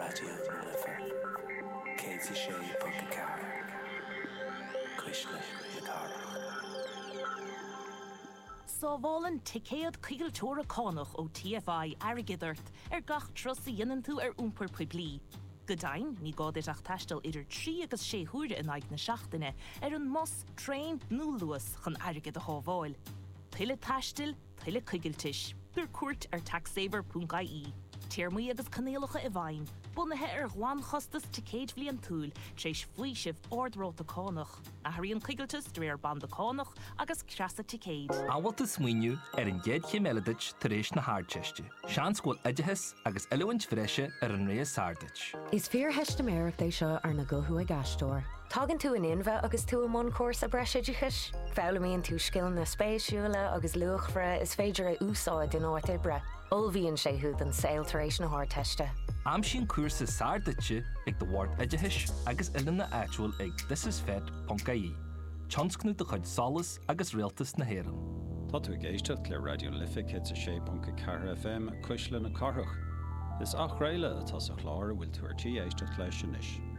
Radio Lifa. Katie Shea Bunker Krishna Yakara. Sábhálan ticéad cígaltóra cánach ó TFI airgidart gach tros dhéanaan tú úmpar puiblí. Godain, ní gáid ach taistil idir 3 agus 6 huaire in aig na seachtaine an mos trein núluas chun airgid a hábháil. Tuile taistil, tuile cígaltis, gur cuairt taxsaver.ie. Tíormaí agus canéalacha I bhain, bunathe gháin chostas ticéad bhliain túil, tréis fhuiisih ordróta cánach, a haíonn cígaltas dréir banda cánach agus creasa ticéad. Ábhailta smaoinniú an gcéad chiméladait tar éis na háirteiste. Sean scóil idithas agus eilehhaint freise an réas sardait. Is fear heistamérach é seo ar na gothú ag gastóir. Tágann tú an inbheith agus tú am córs a breisiideachas? Fálamíonn tú scill na spéisiúla agus luachfra is féidir a úsáid in áit ibre. Olbhíonn sé húd an saoiltar éis na háirteiste. Am sin cuasa sardaite ag do bhhart idithis agus ilan na áitiúil ag thisisfed.ie. Tionscnú do chuid solas agus rialtas na héireann. Tá tú ag éisteacht le Radio Lifa K.C.4 FM Cuisle na Carthach. Is ach réile atá sa chláir bhfuil tú artí éisteacht leis sin is.